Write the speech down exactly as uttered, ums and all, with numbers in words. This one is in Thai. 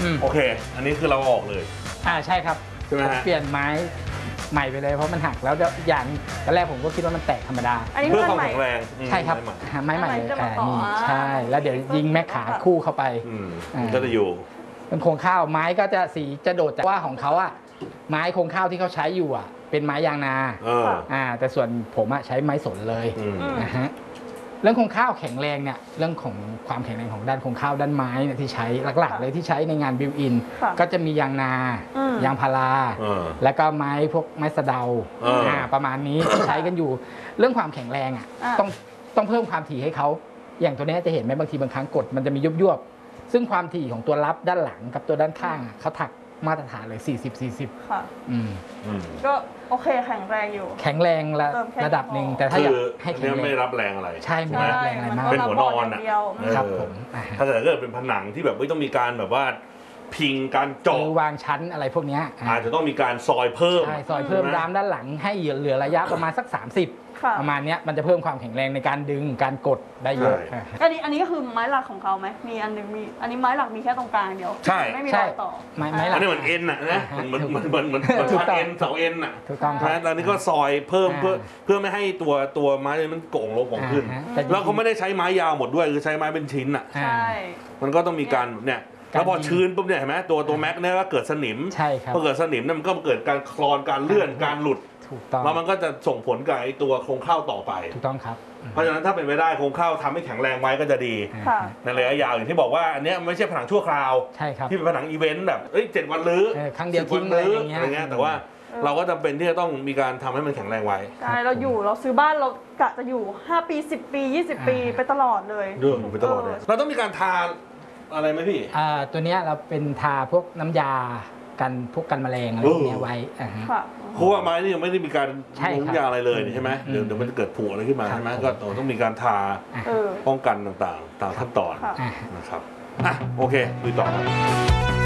โอเคอันนี้คือเราออกเลยอ่าใช่ครับเปลี่ยนไม้ใหม่ไปเลยเพราะมันหักแล้วอย่างตอนแรกผมก็คิดว่ามันแตกธรรมดาเพื่อความแข็งแรงใช่ครับไม้ใหม่เลยนี่ใช่แล้วเดี๋ยวยิงแม่ขาคู่เข้าไปก็จะอยู่เป็นโครงข้าวไม้ก็จะสีจะโดดจากว่าของเขาอะไม้โครงข้าวที่เขาใช้อยู่อะเป็นไม้ยางนาอ่าแต่ส่วนผมอะใช้ไม้สนเลยนะฮะเรื่องโครงข้าวแข็งแรงเนี่ยเรื่องของความแข็งแรงของด้านโครงข้าวด้านไม้เนี่ยที่ใช้หลักๆเลยที่ใช้ในงานบิวอินก็จะมียางนายางพาราแล้วก็ไม้พวกไม้สะเดาประมาณนี้ที่ใช้กันอยู่เรื่องความแข็งแรงอ่ะต้องต้องเพิ่มความถี่ให้เขาอย่างตัวนี้จะเห็นไหมบางทีบางครั้งกดมันจะมียุบยุบซึ่งความถี่ของตัวรับด้านหลังกับตัวด้านข้างเขาถักมาตรฐานเลยสี่สิบ สี่สิบค่ะอืมก็โอเคแข็งแรงอยู่แข็งแรงระระดับหนึ่งแต่ถ้าอยากให้แข็งแรงไม่รับแรงอะไรใช่ไม่รับแรงอะไรมากเป็นหัวนอนอ่ะครับผมถ้าเกิดเป็นผนังที่แบบไม่ต้องมีการแบบว่าพิงการเจาะวางชั้นอะไรพวกนี้อาจจะต้องมีการซอยเพิ่มใช่ซอยเพิ่มรามด้านหลังให้เหลือระยะประมาณสักสามสิบประมาณนี้มันจะเพิ่มความแข็งแรงในการดึงการกดได้เยอะอันนี้อันนี้ก็คือไม้หลักของเขาไหมมีอันนึงมีอันนี้ไม้หลักมีแค่ตรงกลางเดียวใช่ไม่มีรอยต่อไม้ไม้หลักอันนี้เหมือนเอ็นอ่ะนะเหมือนเหมือนเหมือนเหมือนเหมือนเอ็นเสาเอ็นอ่ะถูกต้องครับแล้วนี่ก็ซอยเพิ่มเพื่อเพื่อไม่ให้ตัวตัวไม้มันโก่งลงของขึ้นแล้วเขาไม่ได้ใช้ไม้ยาวหมดด้วยคือใช้ไม้เป็นชิ้นอ่ะใช่มันก็ต้องมีการเนี่ยแล้วพอชื้นปุ๊บเนี่ยเห็นไหมตัวตัวแม็กเนี่ยก็เกิดสนิมใช่ครับพอเกิดสนิมเนี่ยมันก็เกิดการคลอนการเลื่อนการหลุดถูกต้องแล้วมันก็จะส่งผลกับไอ้ตัวโครงข้าวต่อไปถูกต้องครับเพราะฉะนั้นถ้าเป็นไปได้โครงข้าวทำให้แข็งแรงไว้ก็จะดีในระยะยาวอย่างที่บอกว่าอันนี้ไม่ใช่ผนังชั่วคราวใช่ครับที่เป็นผนังอีเวนต์แบบเอ้ยเจ็ดวันรื้อครั้งเดียวทิ้งอะไรอย่างเงี้ยแต่ว่าเราก็จำเป็นที่จะต้องมีการทำให้มันแข็งแรงไว้ใช่เราอยู่เราซื้อบ้านเรากะจะอยู่ห้าปีสิบปียี่สิบปีไปตลอดเลยเรื่องไปตลอดเลยเราต้องมีการทาอะไรไหมพี่อ่าตัวนี้เราเป็นทาพวกน้ำยากันพวกกันแมลงอะไรพวกนี้ไว้เพราะว่าไม้นี่ยังไม่ได้มีการลงยาอะไรเลยใช่ไหมเดี๋ยวเดี๋ยวมันจะเกิดผุอะไรขึ้นมาใช่ไหมก็ต้องมีการทาป้องกันต่างๆตามขั้นตอนนะครับอ่ะโอเคคุยต่อ